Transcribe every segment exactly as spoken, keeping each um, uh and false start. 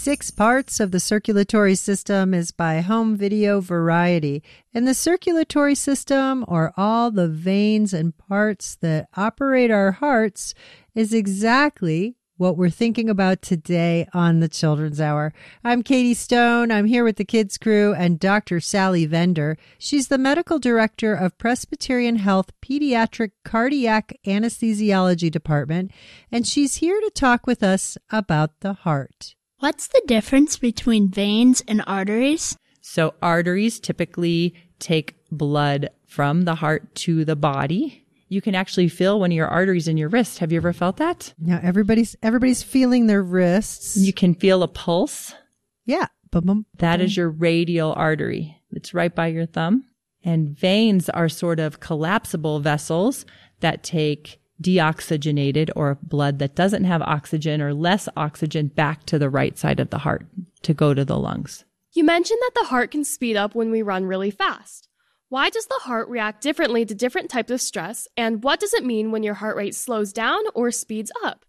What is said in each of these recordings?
Six Parts of the Circulatory System is by Home Video Variety. And the circulatory system, or all the veins and parts that operate our hearts, is exactly what we're thinking about today on the Children's Hour. I'm Katie Stone. I'm here with the Kids Crew and Doctor Sally Vender. She's the medical director of Presbyterian Health Pediatric Cardiac Anesthesiology Department, and she's here to talk with us about the heart. What's the difference between veins and arteries? So arteries typically take blood from the heart to the body. You can actually feel one of your arteries in your wrist. Have you ever felt that? Now everybody's everybody's feeling their wrists. You can feel a pulse. Yeah. Boom, that is your radial artery. It's right by your thumb. And veins are sort of collapsible vessels that take deoxygenated or blood that doesn't have oxygen or less oxygen back to the right side of the heart to go to the lungs. You mentioned that the heart can speed up when we run really fast. Why does the heart react differently to different types of stress, and what does it mean when your heart rate slows down or speeds up?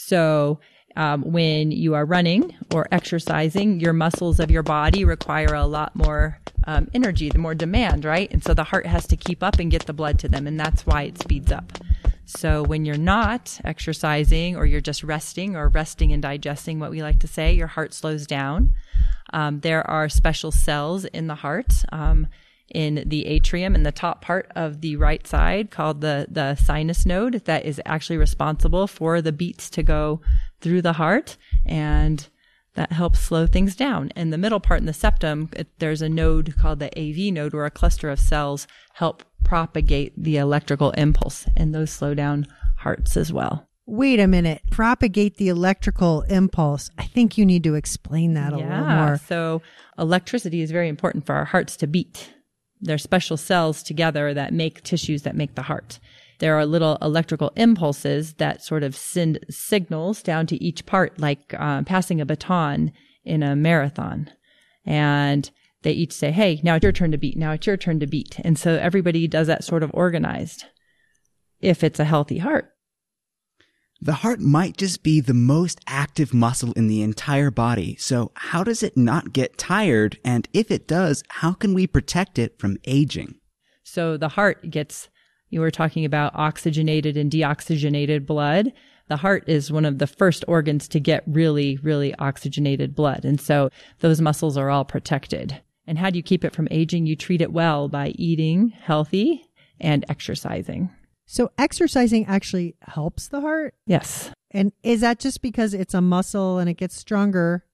So um, when you are running or exercising, your muscles of your body require a lot more um, energy, the more demand, right? And so the heart has to keep up and get the blood to them, and that's why it speeds up. So when you're not exercising or you're just resting or resting and digesting, what we like to say, your heart slows down. Um, there are special cells in the heart, um, in the atrium in the top part of the right side called the, the sinus node that is actually responsible for the beats to go through the heart, and that helps slow things down. In the middle part in the septum, it, there's a node called the A V node where a cluster of cells help propagate the electrical impulse, and those slow down hearts as well. Wait a minute. Propagate the electrical impulse. I think you need to explain that a yeah, little more. So electricity is very important for our hearts to beat. They're special cells together that make tissues that make the heart. There are little electrical impulses that sort of send signals down to each part, like um, passing a baton in a marathon. And they each say, hey, now it's your turn to beat. Now it's your turn to beat. And so everybody does that sort of organized if it's a healthy heart. The heart might just be the most active muscle in the entire body. So how does it not get tired? And if it does, how can we protect it from aging? So the heart gets, you were talking about oxygenated and deoxygenated blood. The heart is one of the first organs to get really, really oxygenated blood. And so those muscles are all protected. And how do you keep it from aging? You treat it well by eating healthy and exercising. So exercising actually helps the heart? Yes. And is that just because it's a muscle and it gets stronger,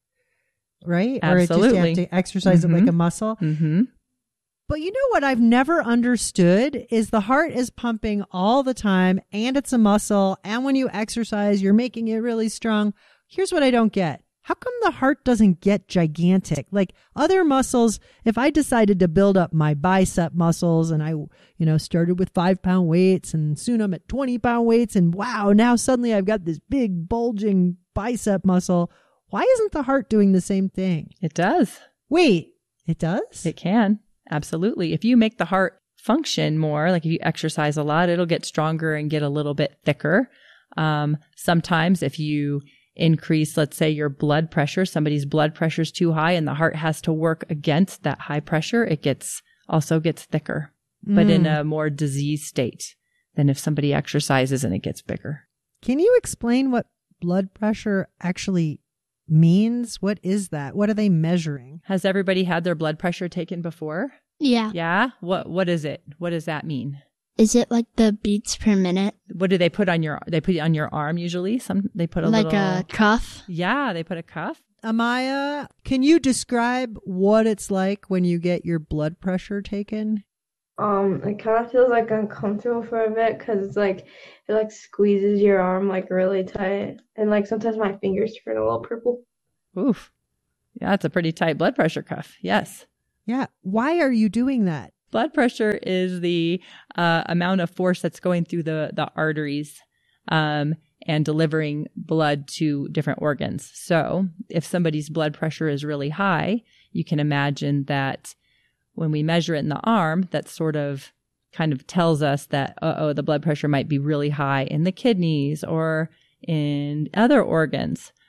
right? Absolutely. Or it just you have to exercise mm-hmm. it like a muscle? Mm-hmm. But you know what I've never understood is the heart is pumping all the time, and it's a muscle, and when you exercise, you're making it really strong. Here's what I don't get. How come the heart doesn't get gigantic? Like other muscles, if I decided to build up my bicep muscles and I, you know, started with five pound weights and soon I'm at twenty pound weights and wow, now suddenly I've got this big bulging bicep muscle. Why isn't the heart doing the same thing? It does. Wait, it does? It can. Absolutely. If you make the heart function more, like if you exercise a lot, it'll get stronger and get a little bit thicker. Um, sometimes if you increase, let's say, your blood pressure, somebody's blood pressure is too high and the heart has to work against that high pressure, it gets also gets thicker, mm. but in a more diseased state than if somebody exercises and it gets bigger. Can you explain what blood pressure actually means? What is that? What are they measuring? Has everybody had their blood pressure taken before? Yeah. Yeah? What What is it? What does that mean? Is it like the beats per minute? What do they put on your, they put it on your arm usually? Some, they put a like little. Like a cuff? Yeah, they put a cuff. Amaya, can you describe what it's like when you get your blood pressure taken? Um, it kind of feels like uncomfortable for a bit because it's like, it like squeezes your arm like really tight. And like sometimes my fingers turn a little purple. Oof. Yeah, it's a pretty tight blood pressure cuff. Yes. Yeah. Why are you doing that? Blood pressure is the uh, amount of force that's going through the, the arteries um, and delivering blood to different organs. So if somebody's blood pressure is really high, you can imagine that when we measure it in the arm, that sort of kind of tells us that, uh-oh, the blood pressure might be really high in the kidneys or in other organs.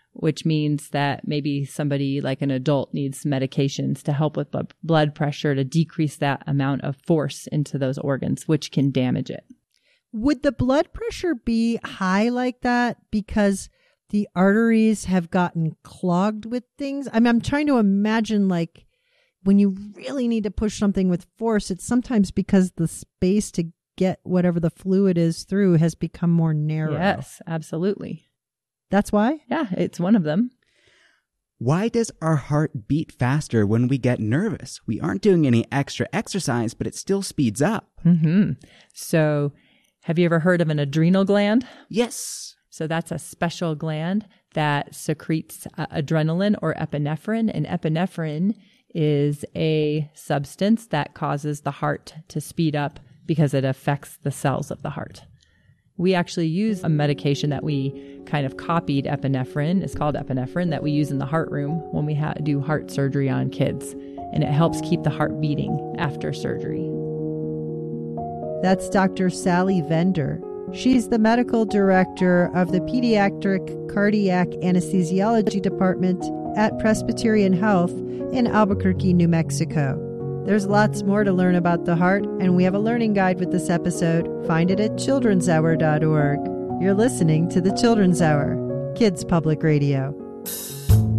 which means that maybe somebody like an adult needs medications to help with bu- blood pressure to decrease that amount of force into those organs, which can damage it. Would the blood pressure be high like that because the arteries have gotten clogged with things? I mean, I'm trying to imagine, like, when you really need to push something with force, it's sometimes because the space to get whatever the fluid is through has become more narrow. Yes, absolutely. That's why? Yeah, it's one of them. Why does our heart beat faster when we get nervous? We aren't doing any extra exercise, but it still speeds up. Mm-hmm. So have you ever heard of an adrenal gland? Yes. So that's a special gland that secretes uh, adrenaline or epinephrine. And epinephrine is a substance that causes the heart to speed up because it affects the cells of the heart. We actually use a medication that we kind of copied epinephrine. It's called epinephrine, that we use in the heart room when we ha- do heart surgery on kids. And it helps keep the heart beating after surgery. That's Doctor Sally Vender. She's the medical director of the Pediatric Cardiac Anesthesiology Department at Presbyterian Health in Albuquerque, New Mexico. There's lots more to learn about the heart, and we have a learning guide with this episode. Find it at children's hour dot org. You're listening to the Children's Hour, Kids Public Radio.